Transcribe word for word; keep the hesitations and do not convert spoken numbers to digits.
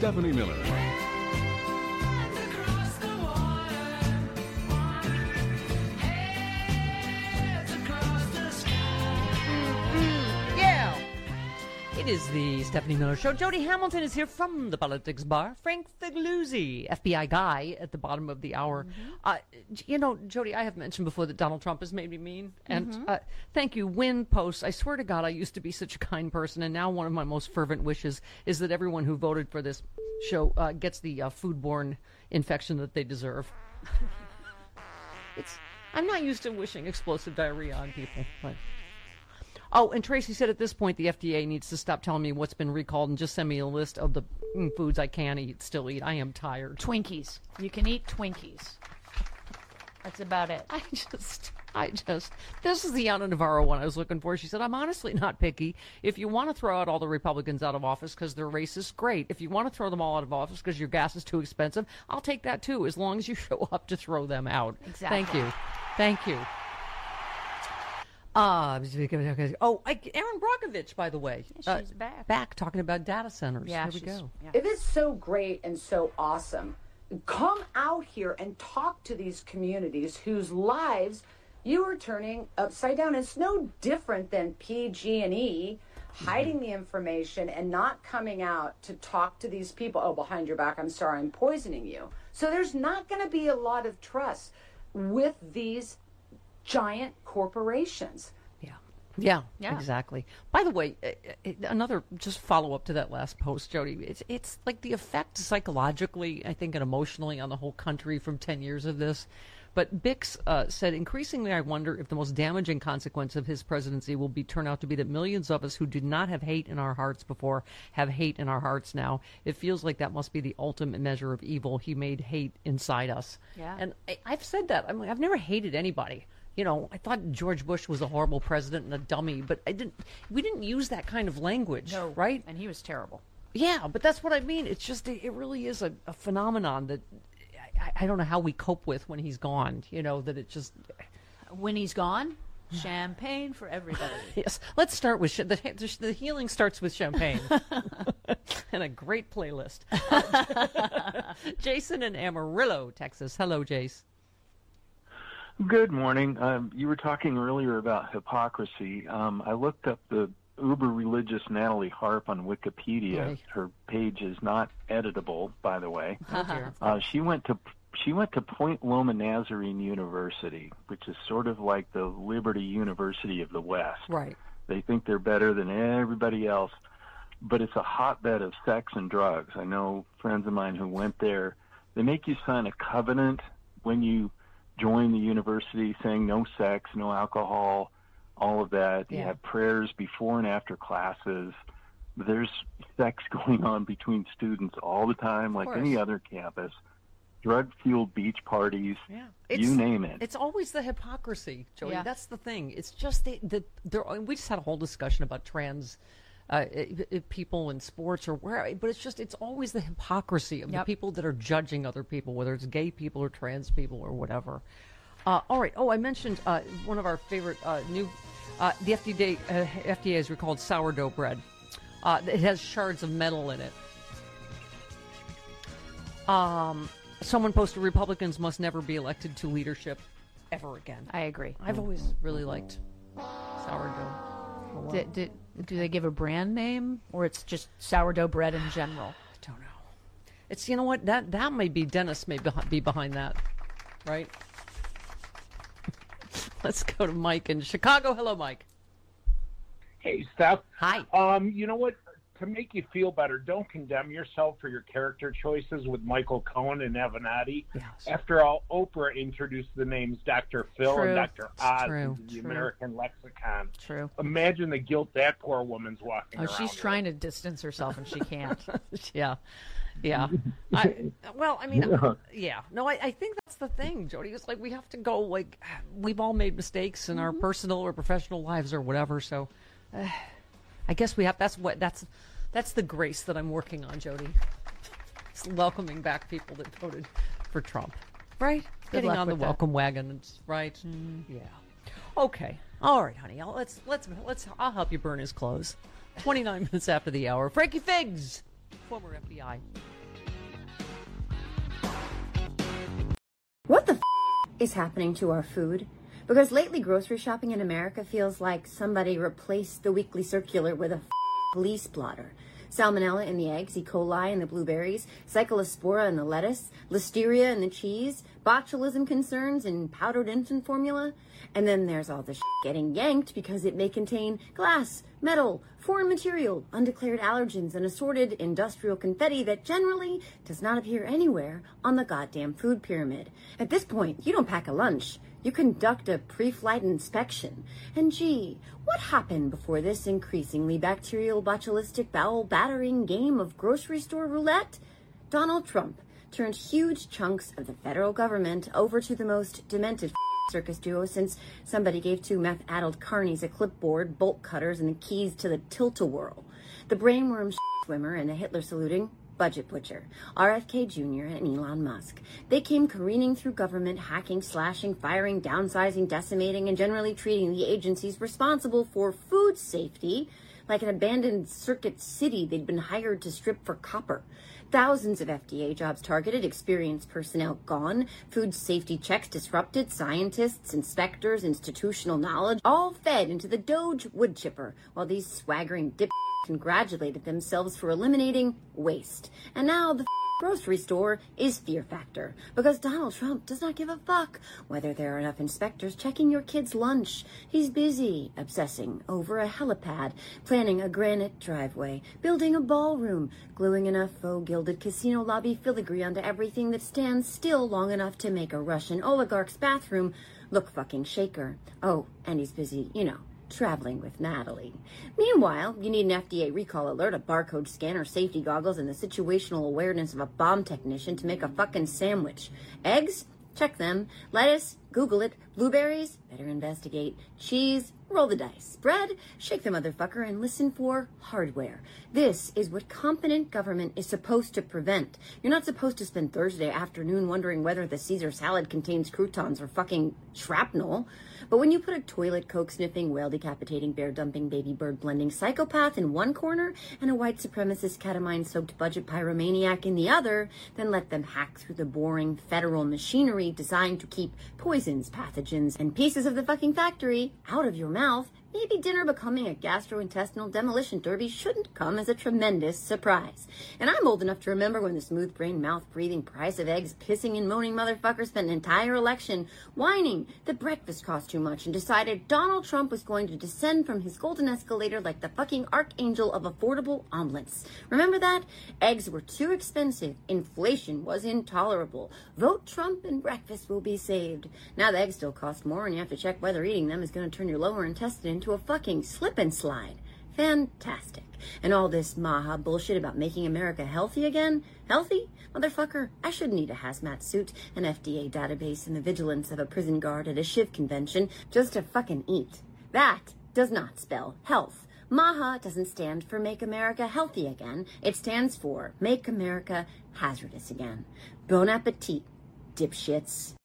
Stephanie Miller. It is the Stephanie Miller Show. Jody Hamilton is here from the Politics Bar. Frank Figliuzzi, F B I guy, at the bottom of the hour. Mm-hmm. Uh, you know, Jody, I have mentioned before that Donald Trump has made me mean. And mm-hmm. uh, thank you. Win posts. I swear to God, I used to be such a kind person, and now one of my most fervent wishes is that everyone who voted for this show uh, gets the uh, foodborne infection that they deserve. It's. I'm not used to wishing explosive diarrhea on people, but... Oh, and Tracy said at this point the F D A needs to stop telling me what's been recalled and just send me a list of the mm, foods I can eat, still eat. I am tired. Twinkies. You can eat Twinkies. That's about it. I just, I just, this is the Ana Navarro one I was looking for. She said, I'm honestly not picky. If you want to throw out all the Republicans out of office because they're racist, great. If you want to throw them all out of office because your gas is too expensive, I'll take that too, as long as you show up to throw them out. Exactly. Thank you. Thank you. Uh, oh, I, Erin Brockovich, by the way. Yeah, she's uh, back. Back talking about data centers. Yeah, Here we go. Yeah. It is so great and so awesome. Come out here and talk to these communities whose lives you are turning upside down. It's no different than P G and E hiding the information and not coming out to talk to these people. Oh, behind your back, I'm sorry, I'm poisoning you. So there's not going to be a lot of trust with these giant corporations. Yeah. yeah, yeah, exactly. By the way, another just follow up to that last post, Jody. It's it's like the effect psychologically, I think, and emotionally on the whole country from ten years of this. But Bix uh, said, increasingly, I wonder if the most damaging consequence of his presidency will be turn out to be that millions of us who did not have hate in our hearts before have hate in our hearts now. It feels like that must be the ultimate measure of evil. He made hate inside us. Yeah. And I, I've said that. I'm, I've never hated anybody. You know, I thought George Bush was a horrible president and a dummy, but I didn't. We didn't use that kind of language, no, right? And he was terrible. Yeah, but that's what I mean. It's just, it really is a, a phenomenon that I, I don't know how we cope with when he's gone. You know, that it just... When he's gone, champagne for everybody. Yes, let's start with... Sh- the, the, the healing starts with champagne. And a great playlist. Jason in Amarillo, Texas. Hello, Jace. Good morning. Um, you were talking earlier about hypocrisy. Um, I looked up the uber religious Natalie Harp on Wikipedia. Right. Her page is not editable, by the way. Oh, uh, she went to she went to Point Loma Nazarene University, which is sort of like the Liberty University of the West. Right. They think they're better than everybody else, but it's a hotbed of sex and drugs. I know friends of mine who went there. They make you sign a covenant when you join the university saying no sex, no alcohol, all of that. Yeah. You have prayers before and after classes. There's sex going on between students all the time, like any other campus. Drug-fueled beach parties, yeah. you name it. It's always the hypocrisy, Jody. Yeah. That's the thing. It's just the, the there. We just had a whole discussion about trans uh, i- i- people in sports or where, but it's just it's always the hypocrisy of Yep. the people that are judging other people, whether it's gay people or trans people or whatever. Uh, all right. Oh, I mentioned uh, one of our favorite uh, new. Uh, the F D A, uh, F D A has recalled sourdough bread. Uh, it has shards of metal in it. Um. Someone posted, Republicans must never be elected to leadership ever again. I agree. I've always really liked sourdough. Did, did, do they give a brand name, or it's just sourdough bread in general? I don't know. It's, you know what, that that may be, Dennis may be behind that, right? Let's go to Mike in Chicago. Hello, Mike. Hey, Steph. Hi. Um, you know what? To make you feel better, don't condemn yourself for your character choices with Michael Cohen and Avenatti. Yes. After all, Oprah introduced the names Doctor Phil True. and Doctor Oz True. into the True. American lexicon. True. Imagine the guilt that poor woman's walking Oh, around she's with. trying to distance herself, and she can't. Yeah. Yeah. I, well, I mean, uh, yeah. No, I, I think that's the thing, Jody. It's like we have to go, like, we've all made mistakes in our personal or professional lives or whatever, so uh, I guess we have, that's what, that's, that's the grace that I'm working on, Jody. It's welcoming back people that voted for Trump, right? Good Getting luck on the with that. welcome wagon, it's, right? Yeah. Okay. All right, honey. I'll, let's let's let's. I'll help you burn his clothes. Twenty-nine minutes after the hour. Frankie Figs, former F B I is happening to our food? Because lately grocery shopping in America feels like somebody replaced the weekly circular with a f- police blotter. Salmonella in the eggs, E. coli in the blueberries, Cyclospora in the lettuce, Listeria in the cheese, botulism concerns in powdered infant formula. And then there's all the shit getting yanked because it may contain glass, metal, foreign material, undeclared allergens, and assorted industrial confetti that generally does not appear anywhere on the goddamn food pyramid. At this point, you don't pack a lunch. You conduct a pre-flight inspection. And gee, what happened before this increasingly bacterial botulistic bowel battering game of grocery store roulette? Donald Trump turned huge chunks of the federal government over to the most demented circus duo since somebody gave two meth-addled carnies a clipboard, bolt cutters, and the keys to the tilt-a-whirl. The brainworm swimmer and the Hitler-saluting budget butcher, R F K Junior and Elon Musk. They came careening through government, hacking, slashing, firing, downsizing, decimating, and generally treating the agencies responsible for food safety like an abandoned circuit city they'd been hired to strip for copper. Thousands of F D A jobs targeted, experienced personnel gone, food safety checks disrupted, scientists, inspectors, institutional knowledge, all fed into the Doge wood chipper, while these swaggering dip congratulated themselves for eliminating waste. And now the grocery store is fear factor because Donald Trump does not give a fuck whether there are enough inspectors checking your kid's lunch. He's busy obsessing over a helipad, planning a granite driveway, building a ballroom, gluing enough faux gilded casino lobby filigree onto everything that stands still long enough to make a Russian oligarch's bathroom look fucking shaker. Oh, and he's busy, you know, traveling with Natalie. Meanwhile, you need an F D A recall alert, a barcode scanner, safety goggles, and the situational awareness of a bomb technician to make a fucking sandwich. Eggs? Check them. Lettuce? Google it. Blueberries? Better investigate. Cheese? Roll the dice. Bread? Shake the motherfucker and listen for hardware. This is what competent government is supposed to prevent. You're not supposed to spend Thursday afternoon wondering whether the Caesar salad contains croutons or fucking shrapnel. But when you put a toilet coke-sniffing, whale-decapitating, bear-dumping, baby-bird-blending psychopath in one corner and a white supremacist catamine-soaked budget pyromaniac in the other, then let them hack through the boring federal machinery designed to keep poisons, pathogens, and pieces of the fucking factory out of your mouth, maybe dinner becoming a gastrointestinal demolition derby shouldn't come as a tremendous surprise. And I'm old enough to remember when the smooth-brained, mouth-breathing, price of eggs pissing and moaning motherfucker spent an entire election whining that breakfast cost too much and decided Donald Trump was going to descend from his golden escalator like the fucking archangel of affordable omelets. Remember that? Eggs were too expensive. Inflation was intolerable. Vote Trump and breakfast will be saved. Now the eggs still cost more and you have to check whether eating them is going to turn your lower intestine into a fucking slip and slide. Fantastic. And all this maha bullshit about making America healthy again? Healthy? Motherfucker, I shouldn't need a hazmat suit, an F D A database, and the vigilance of a prison guard at a shiv convention just to fucking eat. That does not spell health. MAHA doesn't stand for Make America Healthy Again. It stands for Make America Hazardous Again. Bon appetit, dipshits.